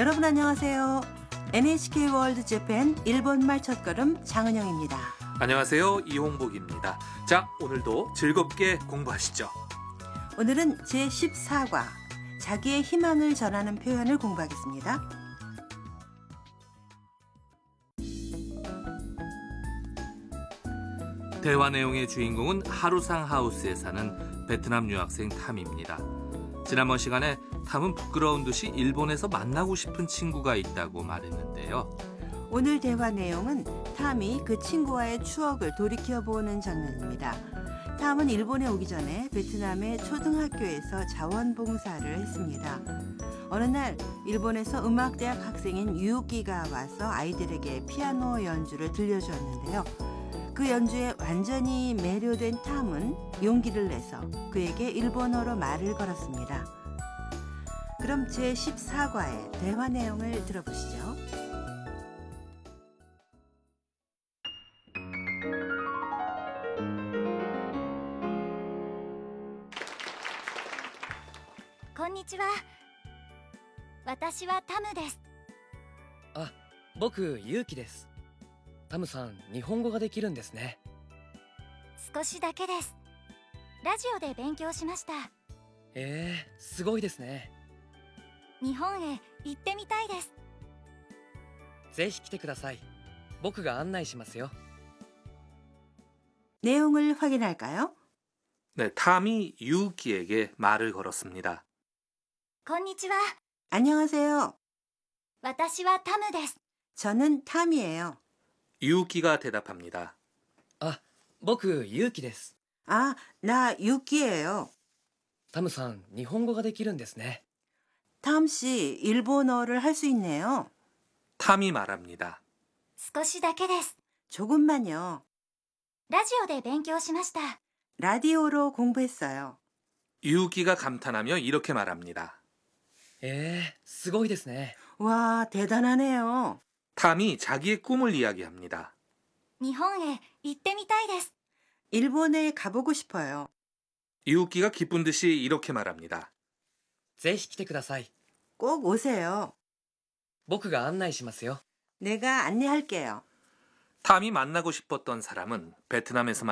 여러분 안녕하세요. NHK 월드 재팬 일본말 첫걸음 장은영입니다. 안녕하세요. 이홍복입니다. 자, 오늘도 즐겁게 공부하시죠. 오늘은 제14과 자기의 희망을 전하는 표현을 공부하겠습니다. 대화 내용의 주인공은 하루상 하우스에 사는 베트남 유학생 탐입니다. 지난번 시간에 탐은 부끄러운 듯이 일본에서 만나고 싶은 친구가 있다고 말했는데요. 오늘 대화 내용은 탐이 그 친구와의 추억을 돌이켜보는 장면입니다. 탐은 일본에 오기 전에 베트남의 초등학교에서 자원봉사를 했습니다. 어느 날 일본에서 음악대학 학생인 유우기가 와서 아이들에게 피아노 연주를 들려주었는데요. 그 연주에 완전히 매료된 탐은 용기를 내서 그에게 일본어로 말을 걸었습니다. 그럼 제14과의 대화 내용을 들어보시죠. こんにちは。私はタムです。 あ、僕、ユウキです。タムさん、日本語ができるんですね。 少しだけです。ラジオで勉強しました。 すごいですね。 日本へ行ってみたいです。 ぜひ来てください。僕が案内しますよ。 내용을 확인할까요? 네, 탐이 유우키에게 말을 걸었습니다. こんにちは。 안녕하세요. 私はタムです。 저는 탐이에요. 유우키가 대답합니다. あ、僕、ユウキです。 아, 나 유키예요. タムさん、日本語ができるんですね。 탐 씨, 일본어를 할 수 있네요. 탐이 말합니다. 少しだけです。 조금만요. ラジオで勉強しました。 라디오로 공부했어요. 유우키가 감탄하며 이렇게 말합니다. すごいですね。 와, 대단하네요. 탐이 자기의 꿈을 이야기합니다. 日本へ行ってみたいです。 일본에 가보고 싶어요. 유우키가 기쁜 듯이 이렇게 말합니다. ぜひ来てください。 꼭 오세요. 僕が案内しますよ。 내가 안내할게요. 탐이 만나고 싶었던 사람은 베트남에서